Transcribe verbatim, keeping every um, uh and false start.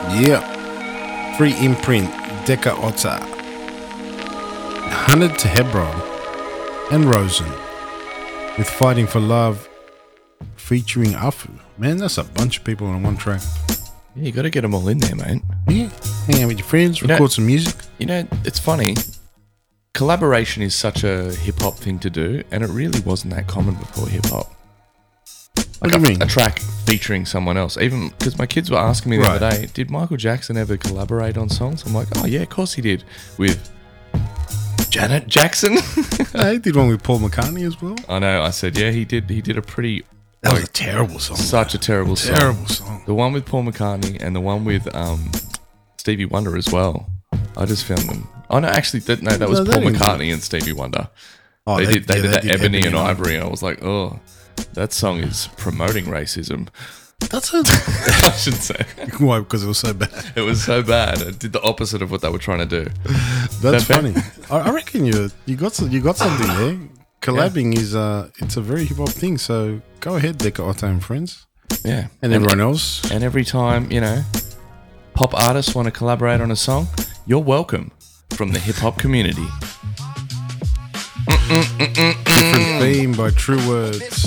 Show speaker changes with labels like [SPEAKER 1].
[SPEAKER 1] Yeah. Free imprint, Decca Otta. Hunted to Hebron and Rosen with Fighting for Love featuring Afu. Man, that's a bunch of people on one track.
[SPEAKER 2] Yeah, you got to get them all in there, mate.
[SPEAKER 1] Yeah. Hang out with your friends,
[SPEAKER 2] You
[SPEAKER 1] record
[SPEAKER 2] know-
[SPEAKER 1] some music.
[SPEAKER 2] You know, it's funny. Collaboration is such a hip hop thing to do, and it really wasn't that common before hip hop.
[SPEAKER 1] What
[SPEAKER 2] Like
[SPEAKER 1] do you
[SPEAKER 2] a,
[SPEAKER 1] mean?
[SPEAKER 2] a track featuring someone else. Even because my kids were asking me the
[SPEAKER 1] Right.
[SPEAKER 2] other day, did Michael Jackson ever collaborate on songs? I'm like, oh yeah, of course he did. With Janet Jackson.
[SPEAKER 1] Hey, did one with Paul McCartney as well.
[SPEAKER 2] I know. I said, yeah, he did. He did a pretty
[SPEAKER 1] That was
[SPEAKER 2] like,
[SPEAKER 1] a terrible song.
[SPEAKER 2] such a terrible song.
[SPEAKER 1] terrible song.
[SPEAKER 2] The one with Paul McCartney and the one with um, Stevie Wonder as well. I just found them. Oh no, actually, that, no, that was
[SPEAKER 1] No, they
[SPEAKER 2] Paul
[SPEAKER 1] didn't do
[SPEAKER 2] McCartney and Stevie Wonder.
[SPEAKER 1] Oh,
[SPEAKER 2] they, did. They
[SPEAKER 1] yeah,
[SPEAKER 2] did that
[SPEAKER 1] did
[SPEAKER 2] Ebony, and Ivory, and I was like, oh, that song is promoting racism.
[SPEAKER 1] That's a
[SPEAKER 2] I should say
[SPEAKER 1] why because it was so bad.
[SPEAKER 2] it was so bad. It did the opposite of what they were trying to do.
[SPEAKER 1] That's
[SPEAKER 2] That fair?
[SPEAKER 1] funny. I, I reckon you you got some, you got something there. Collabing is uh it's a very hip hop thing. So go ahead, Decca Otta and friends,
[SPEAKER 2] Yeah,
[SPEAKER 1] and everyone else.
[SPEAKER 2] And every time you know, pop artists want to collaborate on a song, you're welcome from the hip hop community.
[SPEAKER 1] Different theme by True Words.